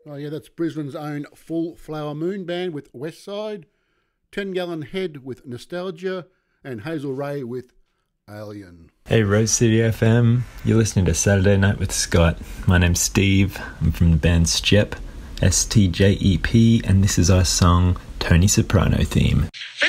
Oh, yeah, that's Brisbane's own Full Flower Moon Band with Westside, 10 Gallon Head with Nostalgia, and Hazel Ray with Alien. Hey, Rose City FM. You're listening to Saturday Night with Scott. My name's Steve. I'm from the band Stjep, STJEP, and this is our song Tony Soprano theme.